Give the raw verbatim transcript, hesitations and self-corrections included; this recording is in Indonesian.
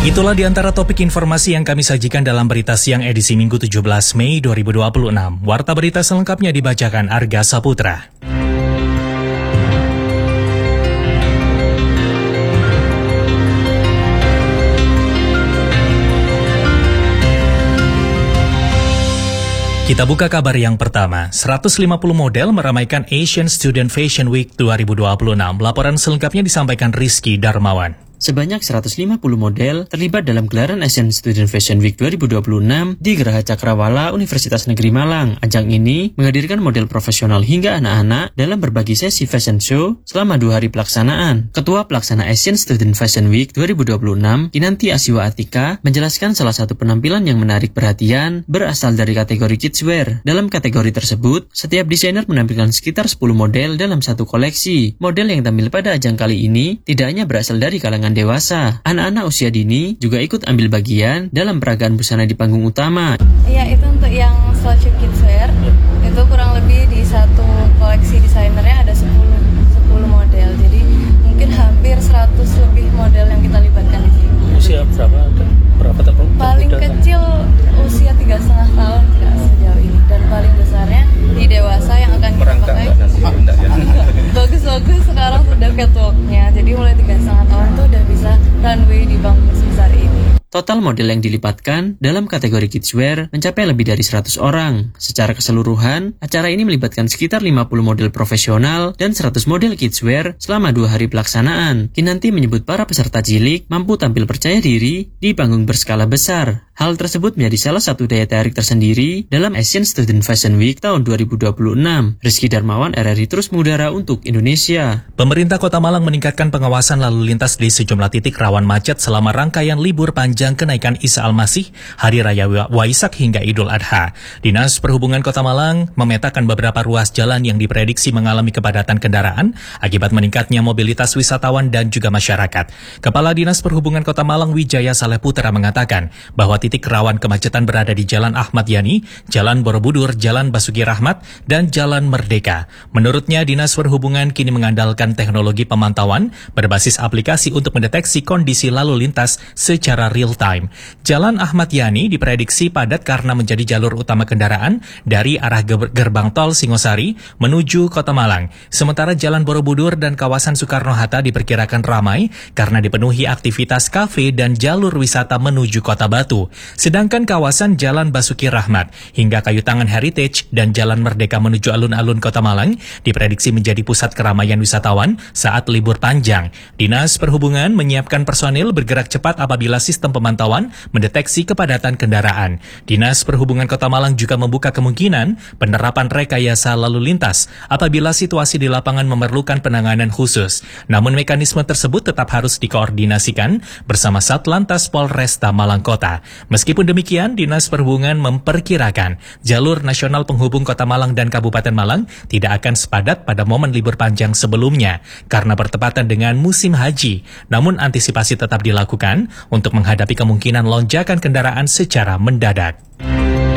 Itulah di antara topik informasi yang kami sajikan dalam Berita Siang edisi Minggu tujuh belas Mei dua ribu dua puluh enam. Warta berita selengkapnya dibacakan Arga Saputra. Kita buka kabar yang pertama, seratus lima puluh model meramaikan Asian Student Fashion Week dua ribu dua puluh enam. Laporan selengkapnya disampaikan Rizky Darmawan. Sebanyak seratus lima puluh model terlibat dalam gelaran Asian Student Fashion Week dua ribu dua puluh enam di Geraha Cakrawala Universitas Negeri Malang. Ajang ini menghadirkan model profesional hingga anak-anak dalam berbagai sesi fashion show selama dua hari pelaksanaan. Ketua Pelaksana Asian Student Fashion Week dua ribu dua puluh enam, Kinanti Asiwa Atika, menjelaskan salah satu penampilan yang menarik perhatian berasal dari kategori kidswear. Dalam kategori tersebut, setiap desainer menampilkan sekitar sepuluh model dalam satu koleksi. Model yang tampil pada ajang kali ini tidak hanya berasal dari kalangan dewasa. Anak-anak usia dini juga ikut ambil bagian dalam peragaan busana di panggung utama. Iya, itu untuk yang Slotchup Kidswear. Ya. Itu kurang lebih di satu koleksi desainernya ada sepuluh, sepuluh model. Jadi mungkin hampir seratus lebih model yang kita libatkan di sini. Usia berapa? Berapa tahun? Paling kecil usia tiga setengah tahun ya, sejauh ini. Dan paling besarnya di dewasa yang akan kita pakai. Bagus-bagus sekarang sudah catwalknya. Jadi mulai tiga setengah tahun tuh udah bisa runway di panggung sebesar ini. Total model yang dilipatkan dalam kategori kidswear mencapai lebih dari seratus orang. Secara keseluruhan, acara ini melibatkan sekitar lima puluh model profesional dan seratus model kidswear selama dua hari pelaksanaan. Kinanti menyebut para peserta cilik mampu tampil percaya diri di panggung berskala besar. Hal tersebut menjadi salah satu daya tarik tersendiri dalam Asian Student Fashion Week tahun dua ribu dua puluh enam. Rizky Darmawan, R R I terus mengudara untuk Indonesia. Pemerintah Kota Malang meningkatkan pengawasan lalu lintas di sejumlah titik rawan macet selama rangkaian libur panjang kenaikan Isa Al-Masih, Hari Raya Waisak hingga Idul Adha. Dinas Perhubungan Kota Malang memetakan beberapa ruas jalan yang diprediksi mengalami kepadatan kendaraan akibat meningkatnya mobilitas wisatawan dan juga masyarakat. Kepala Dinas Perhubungan Kota Malang Wijaya Saleh Putra mengatakan bahwa titik rawan kemacetan berada di Jalan Ahmad Yani, Jalan Borobudur, Jalan Basuki Rahmat, dan Jalan Merdeka. Menurutnya, Dinas Perhubungan kini mengandalkan teknologi pemantauan berbasis aplikasi untuk mendeteksi kondisi lalu lintas secara real time. Jalan Ahmad Yani diprediksi padat karena menjadi jalur utama kendaraan dari arah gerbang tol Singosari menuju Kota Malang. Sementara Jalan Borobudur dan kawasan Soekarno-Hatta diperkirakan ramai karena dipenuhi aktivitas kafe dan jalur wisata menuju Kota Batu. Sedangkan kawasan Jalan Basuki Rahmat hingga Kayu Tangan Heritage dan Jalan Merdeka menuju alun-alun Kota Malang diprediksi menjadi pusat keramaian wisatawan saat libur panjang. Dinas Perhubungan menyiapkan personil bergerak cepat apabila sistem pemantauan mendeteksi kepadatan kendaraan. Dinas Perhubungan Kota Malang juga membuka kemungkinan penerapan rekayasa lalu lintas apabila situasi di lapangan memerlukan penanganan khusus. Namun mekanisme tersebut tetap harus dikoordinasikan bersama Satlantas Polresta Malang Kota. Meskipun demikian, Dinas Perhubungan memperkirakan jalur nasional penghubung Kota Malang dan Kabupaten Malang tidak akan sepadat pada momen libur panjang sebelumnya karena bertepatan dengan musim haji. Namun antisipasi tetap dilakukan untuk menghadapi kemungkinan lonjakan kendaraan secara mendadak.